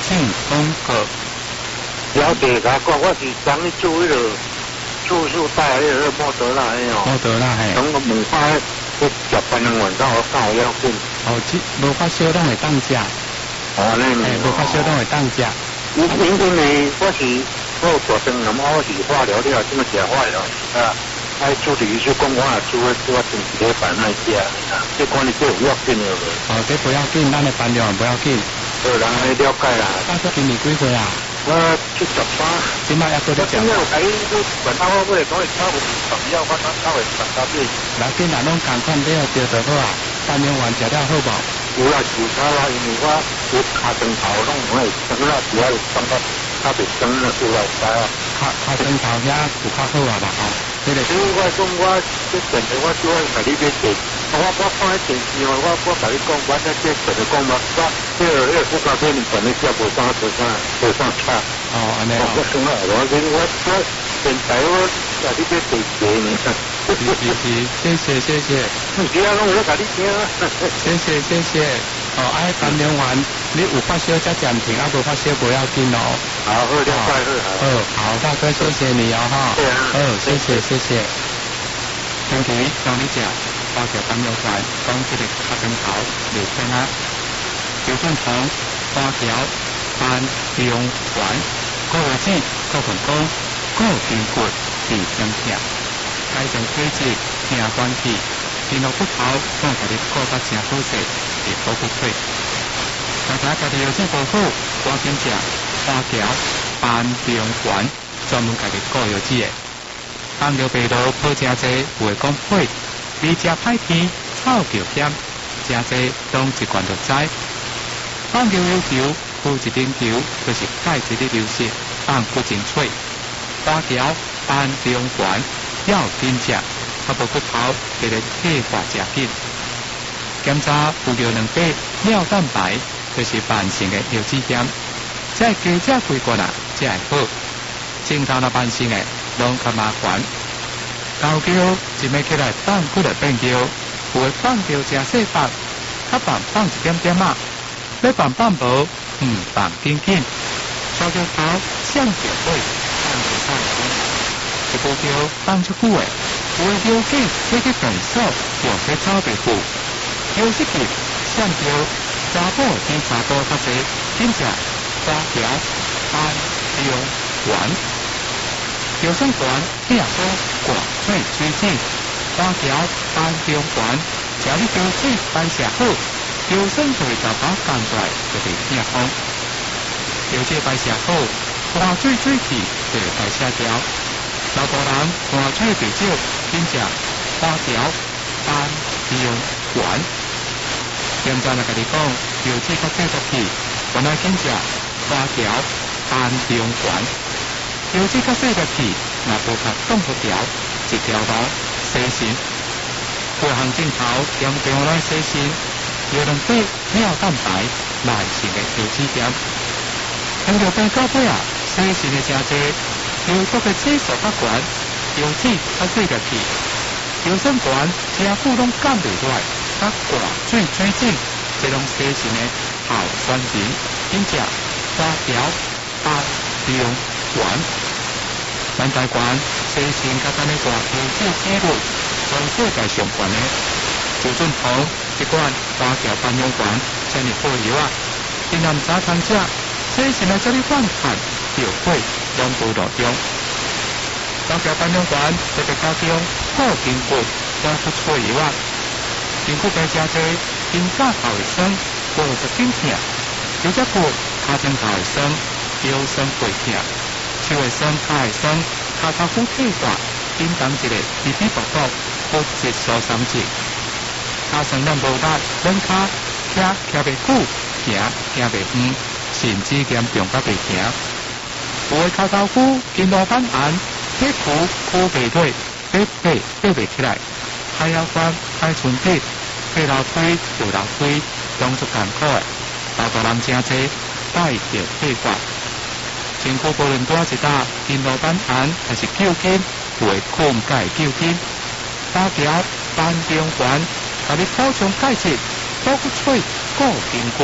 请通过。 了解甲讲，我是讲你做迄个手术带迄个莫德纳迄哦。 莫德纳嘿。 等我问看，去食班人晚上我刚好要紧。 哦，无发烧拢会当食。 哦，那无发烧拢会当食。 因为我是做大肠，我是化疗了，怎么食化疗啊？爱处理就讲我也做定期的办那食，这管你这有要紧的。 哦，这不要紧，咱的班量不要紧。 对，人来了解啦。 大哥今年几岁啊？ 我73。 今摆还搁在食。 我今日有睇管他我为讲会差不多10药，我他会10到8。 来紧啊，拢共款了着就好啊。班量完食了好无？ 有啦，有差啦，因为我有卡灯头拢会生啦，主要感觉较袂生啦，有啦知啊。 卡灯头遐有较好啊吧？吼。 所以我讲我这阵的我主要甲你买电，我看迄电视哦，我甲你讲，我这阵的讲嘛，我迄个不加片，反正食无啥差。 哦，安尼哦。 我生啊，我现在我甲你买电视呢。 是，谢谢。 其他拢有甲你听啊。 谢谢。哦，爱班量完，你有发烧才暂停，无发烧不要紧哦。 好，了解好。 好，大哥，谢谢你哦，哈。 对啊。 谢谢。长期让你食，包括班量完，讲这个卡针头、流片啊，刘顺堂、花条、班量完，各位子、各份工、各筋骨、地生疼，改善体质，听关气。电脑骨头，我甲你顾甲真好势，是保护腿。大家家己有这保护，赶紧食花条、班量丸，专门家己顾药子的。放尿白道泡真济，袂讲配，你食歹天，臭叫咸，真济当一罐就知。放尿有球，敷一顶球，就是钙质的流失，放不精粹。花条、班量丸要紧食。啊，无骨头，给人退化真紧。检查有尿2倍尿蛋白，就是慢性的尿脂炎。再加食几罐啊，才会好。正常的慢性的，拢较麻烦。高尿一暝起来放骨来变尿，有的放尿真细放，较放一点点啊。要放无，放紧紧。烧尿头向脚背，放就放空。一部尿放出久的。有的尿碱要去动手，用去走袂赴。尿失禁，上尿，查甫比查甫较济，紧食花条、班量丸。尿酸管听说挂水水井，花条、班量丸，只要你尿水排泄好，尿酸就会找把降出来，就袂痛风。尿水排泄好，挂水水气就会排泄掉。老大人换水最少，紧食花条、班量丸。现在来甲你讲，尿水较细个去，原来紧食花条、班量丸。尿水较细个去，若无甲冻好条，一条路洗身。各项镜头严重来洗身，尿2倍尿蛋白，慢性的尿脂炎。糖尿病到尾啊，洗身的真济。尿毒的指数较悬，尿脂较细个去，尿酸管正久拢降袂落来，较挂水井，这种洗身的好选择，紧食花条、班量丸。咱台湾洗身甲咱的大啤酒纪录，全世界上悬的。周俊鹏一罐花条班量丸，真哩好药啊！今南早餐食，洗身来这里饭饭，尿血。两步路中，花条班量丸特别加强好筋骨，加不错药啊。筋骨病真济，筋骨头会酸，骨就紧痛；有只骨骹针头会酸，腰酸背痛；手会酸，脚会酸，骹头骨退化，紧当一个皮皮薄薄，骨质疏松症。骹酸咱无力，软骹徛袂久，行袂远，甚至严重甲袂行。有的骹头骨筋络反炎，腿躯袂落，背爬袂起来，海腰关、海唇体、背老腿、有老腿，拢足艰苦的。老大人真济，带着退化。身躯无论多一搭，筋络反炎还是揪筋，会困解揪筋。花条、班量丸，甲你补充钙质，保护喙、固筋骨，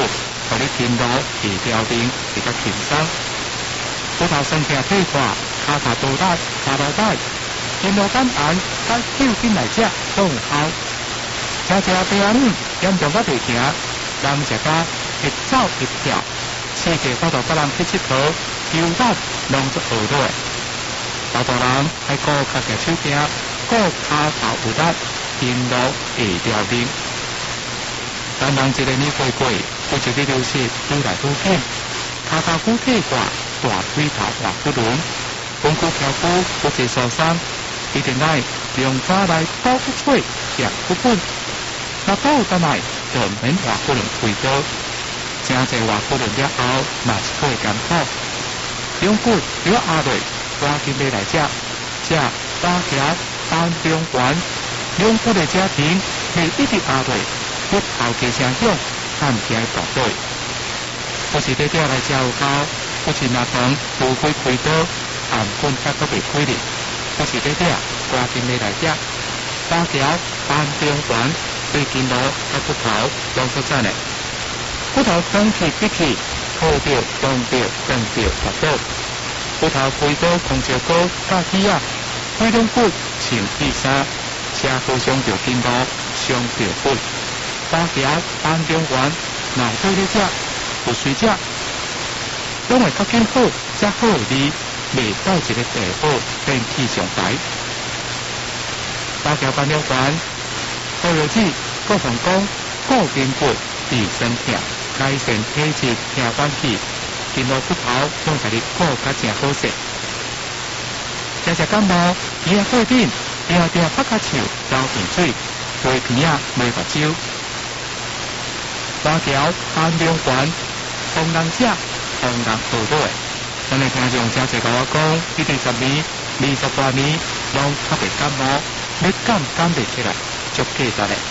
互你筋络会调整比较轻松。骨头身体退化，骹脚多力，脚落带，筋络简单，甲手筋来食都有效。食病人严重到袂行，人食甲一走一跳，刺激到甲人去佚佗，肌肉拢做学落。大多人爱顾脚脚手臂，顾骹头有力，筋络会调整。但人一个年过过，有一个流失愈来愈紧，骹脚骨退化，大腿头滑不伦，筋骨条骨骨质疏松，一定来用早来补骨髓，养骨本。若补得来，就免滑不伦开刀。真侪滑不伦了后，嘛是过艰苦。两骨要压落，赶紧买来食。食八条单中丸，两骨的家庭未一直压落，骨头加声响，看起来大对。不是在这来食有效，不是那糖除非开刀，含骨才都未开哩。不是在这赶紧买来食。八条单中丸。对筋络甲骨头拢所赞的，骨头长期闭气，靠着动着动着滑倒，骨头开刀空照高甲耳啊，开两骨穿衣衫，车祸伤着筋络，伤着骨。八条单中丸，内底咧食，不随食，拢会较紧好，才好哩，未到一个地步变气上台。八条单中丸。好药子，各项讲固筋骨、治身痛、改善体质、疼关气，筋络骨头拢甲你顾甲真好势。食感冒，伊啊过敏，定定拍甲手，流鼻水，推鼻啊袂目睭。八条单中丸，逢人食，逢人学落。咱的听众真侪甲我讲，伊20年、20多年拢较袂感冒，要减袂起来。足价值嘞！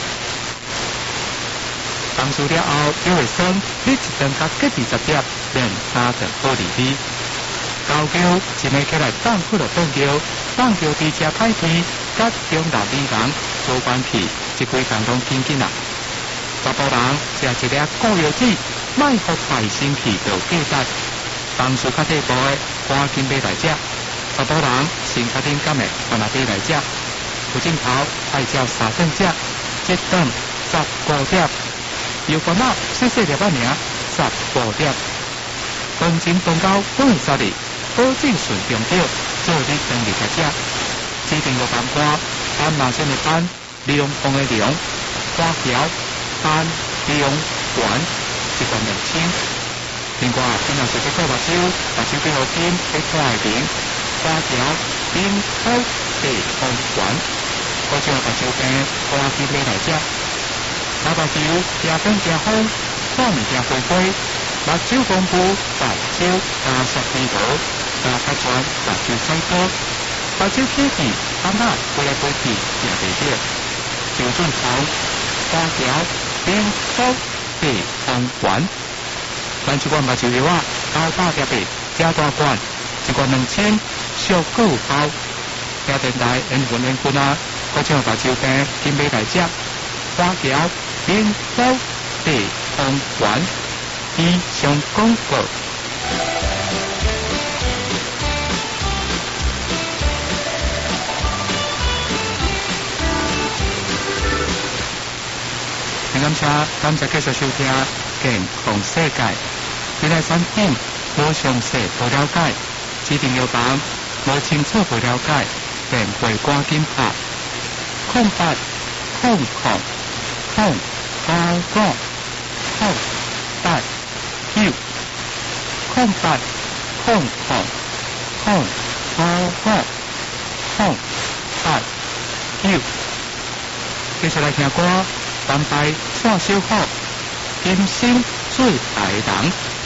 当输了后，就会算你一顿甲隔20粒，变3顿好利利。高球一暝起来放去了放球，放球伫遮歹天，甲中老美人做关系，这几工拢紧紧啊！查甫人食一粒固药子，莫互坏身体就价值。当输较退步的，赶紧买来食。查甫人身较敏感的，就拿买来食。有镜头爱照3顿食，一顿15粒，有烦恼细细粒仔尔15粒，分钱分到20日，保证顺中着，做你当日来食。指定个班瓜，斑马线的斑，利用风的利用，花条斑利用丸，一罐2000。另外，平常时要做目睭变好紧，要看下面，花条冰口地风丸。我将目睭病赶紧买来食，打目睭惊风惊风，看物件灰灰，目睭公布，目睭加湿皮膜，加发全目睭洗高，目睭起气，感觉飞来飞去也袂着。就准头花条冰口地风丸，咱一罐目睭药啊，900粒的，加大罐，一罐2000，效果有效。听电台缘分啊！我将目睭病紧买来食，花条冰口地风丸，以上广告。感谢继续收听《健康世界》。这个产品无详细不了解，指定药房无清楚不了解，便会赶紧拍。0800接下来听歌，单排串小虎，今生最爱人。